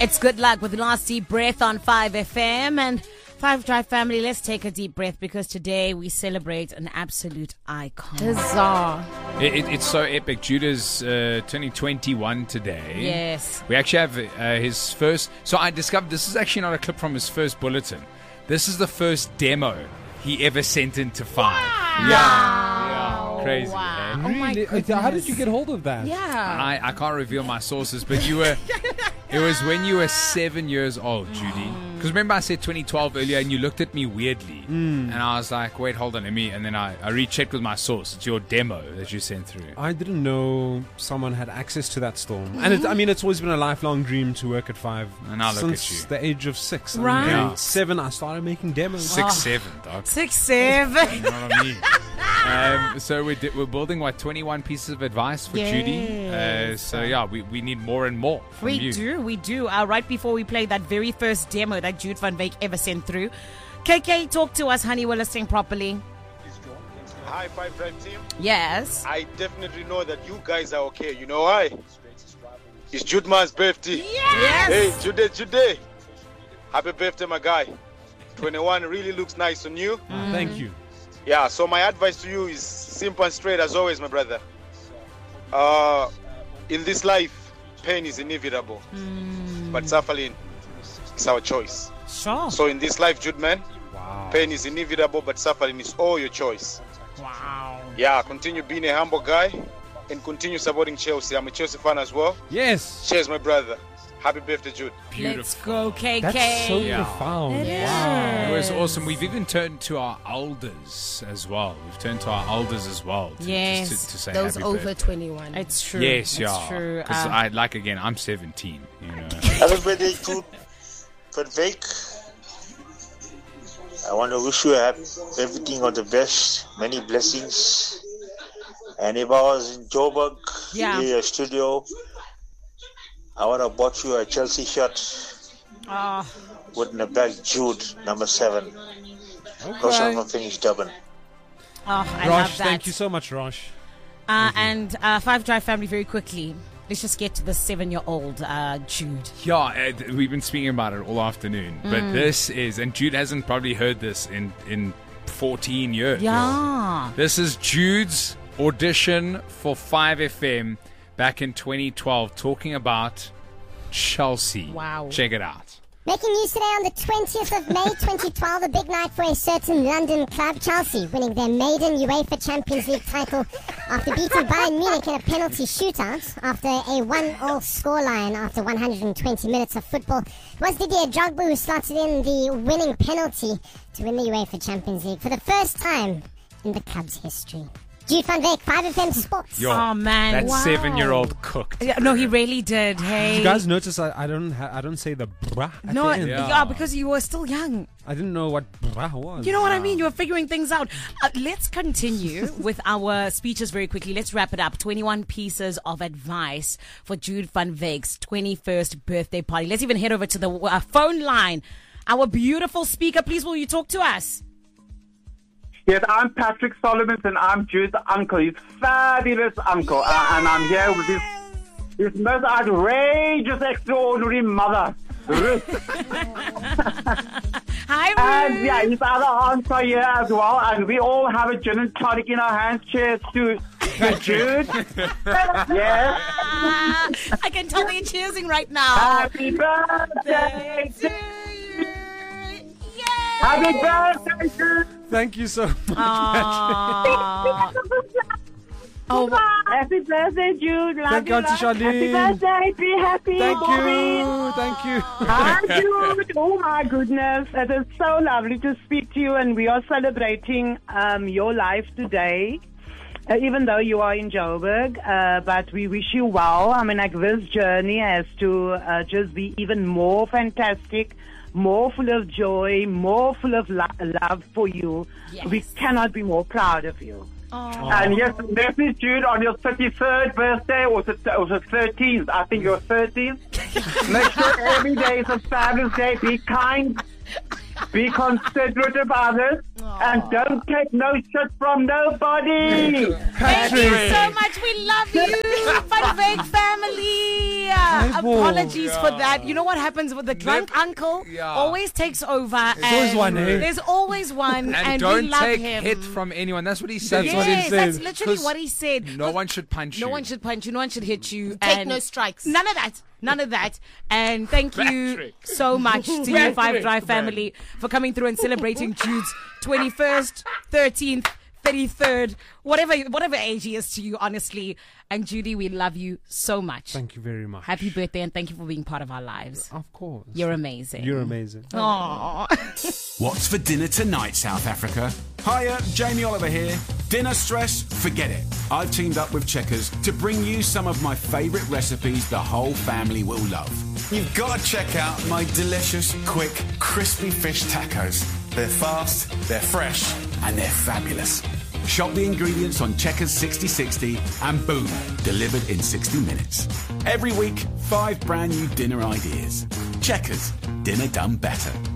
It's Good Luck with Last Deep Breath on 5FM. And 5 Drive family, let's take a deep breath because today we celebrate an absolute icon. Huzzah. It's so epic. Judah's turning 21 today. Yes. We actually have his first... So I discovered this is actually not a clip from his first bulletin. This is the first demo he ever sent into 5. Wow. Yeah. Crazy. Wow. Eh? Oh my Really? goodness. How did you get hold of that? Yeah. I can't reveal my sources, but you were... It was when you were 7 years old, Judy. Because remember I said 2012 earlier and you looked at me weirdly. And I was like, wait, hold on, let me... And then I rechecked with my source. It's your demo that you sent through. I didn't know someone had access to that storm. And it's always been a lifelong dream to work at 5. And I look at Since you. the age of 6. Right. I mean, Yeah. 7, I started making demos. 6, 7, dog. 6, 7. You know what I mean? So we're building, 21 pieces of advice for Judy. Yes. So yeah, we need more and more from you. We do. Right before we play that very first demo that Jude van Wyk ever sent through. KK, talk to us, honey. We're listening properly. Hi, 5 Drive team. Yes. I definitely know that you guys are okay. You know why? It's Jude man's birthday. Yes. Hey, Jude. Happy birthday, my guy. 21 really looks nice on you. Thank you. Yeah, so my advice to you is simple and straight as always, my brother. In this life, pain is inevitable. But suffering is our choice. Sure. So in this life, Jude man, Wow. pain is inevitable, but suffering is all your choice. Wow. Yeah, continue being a humble guy and continue supporting Chelsea. I'm a Chelsea fan as well. Yes. Cheers, my brother. Happy birthday, Jude. Let's go, KK. That's so Yeah. profound. It Wow. It was awesome. We've even turned to our elders as well. We've turned to our elders as well to, Yes. to say Those happy over birthday. 21. It's true. Yes, it's yeah. true. Because I'm 17. You know. Happy birthday, Jude van Wyk. I want to wish you everything of the best, many blessings. And if I was in Joburg, Yeah. in your studio, I would have bought you a Chelsea shirt Oh, with the back Jude, number 7. Goes on from Finish Durban. I Rosh, love that. thank you so much, Rosh. And 5 Drive family, very quickly. Let's just get to the 7-year-old Jude. Yeah, we've been speaking about it all afternoon. But this is, and Jude hasn't probably heard this in 14 years. Yeah. This is Jude's audition for 5FM back in 2012, talking about Chelsea. Wow. Check it out. Making news today on the 20th of May 2012, a big night for a certain London club, Chelsea, winning their maiden UEFA Champions League title after beating Bayern Munich in a penalty shootout after a 1-1 scoreline after 120 minutes of football. It was Didier Drogba who slotted in the winning penalty to win the UEFA Champions League for the first time in the club's history. Jude van Wyk, 5FM Sports. Yo, Oh, man. that Wow. 7-year-old cooked. Yeah, no, he really did. Hey. Did you guys notice I don't say the brah at No, the end? yeah, because you were still young. I didn't know what brah was. You know what I mean? You were figuring things out. Let's continue with our speeches very quickly. Let's wrap it up. 21 pieces of advice for Jude van Wyk's 21st birthday party. Let's even head over to the phone line. Our beautiful speaker, please, will you talk to us? Yes, I'm Patrick Solomon and I'm Jude's uncle. His fabulous uncle. And I'm here with his most outrageous, extraordinary mother, Ruth. Hi, Ruth. And yeah, his other aunts are here as well. And we all have a gin and tonic in our hands. Cheers to Jude. Yes. I can tell they're cheersing right now. Happy birthday to you. Happy birthday to Thank you so much, Patrick. Aw. Oh, Happy birthday, Jude. Love Thank you, Auntie Happy Charlene. birthday. Be happy. Thank you. Hi, Jude. Oh, my goodness. It is so lovely to speak to you, and we are celebrating your life today. Even though you are in Joburg, but we wish you well. I mean, like, this journey has to just be even more fantastic, more full of joy, more full of love for you. Yes. We cannot be more proud of you. Oh. And yes, definitely, Jude, on your 33rd birthday, or was it 13th? I think your 13th. Make sure every day is a fabulous day. Be kind. Be considerate of others. And don't take no shit from nobody. Thank you so much. We love you, Van Veek family. Apologies for that. You know what happens with the drunk uncle? Always takes over. There's always one, eh? There's always one, and don't we love take him. hit from anyone. That's what he said. Yes, that's literally what he said. No one should punch you. No one should punch you. No one should hit you. Take and no strikes. None of that. None of that. And thank you so much to you, Five Drive family, for coming through and celebrating Jude's 21st, 13th, 33rd, whatever age he is to you, honestly. And Judy, we love you so much. Thank you very much. Happy birthday, and thank you for being part of our lives. Of course. You're amazing. You're amazing. Aww. What's for dinner tonight, South Africa? Hiya, Jamie Oliver here. Dinner stress? Forget it. I've teamed up with Checkers to bring you some of my favourite recipes the whole family will love. You've got to check out my delicious, quick, crispy fish tacos. They're fast, they're fresh, and they're fabulous. Shop the ingredients on Checkers 6060 and boom, delivered in 60 minutes. Every week, 5 brand new dinner ideas. Checkers, dinner done better.